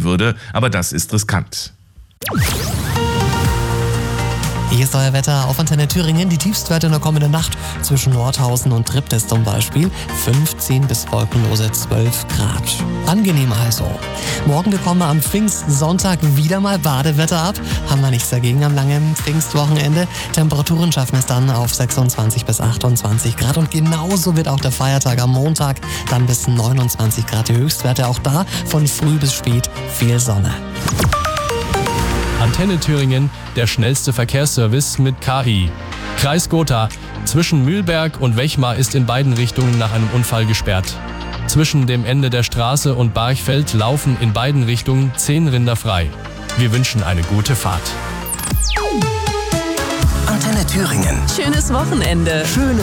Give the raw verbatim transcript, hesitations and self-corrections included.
würde, aber das ist riskant. Hier ist euer Wetter auf Antenne Thüringen. Die Tiefstwerte in der kommenden Nacht zwischen Nordhausen und Triptis zum Beispiel fünfzehn bis wolkenlose zwölf Grad. Angenehm also. Morgen bekommen wir am Pfingstsonntag wieder mal Badewetter ab. Haben wir nichts dagegen am langen Pfingstwochenende. Temperaturen schaffen es dann auf sechsundzwanzig bis achtundzwanzig Grad. Und genauso wird auch der Feiertag am Montag dann bis neunundzwanzig Grad die Höchstwerte. Auch da von früh bis spät viel Sonne. Antenne Thüringen, der schnellste Verkehrsservice mit K I. Kreis Gotha. Zwischen Mühlberg und Wechmar ist in beiden Richtungen nach einem Unfall gesperrt. Zwischen dem Ende der Straße und Barchfeld laufen in beiden Richtungen zehn Rinder frei. Wir wünschen eine gute Fahrt. Antenne Thüringen. Schönes Wochenende. Schöne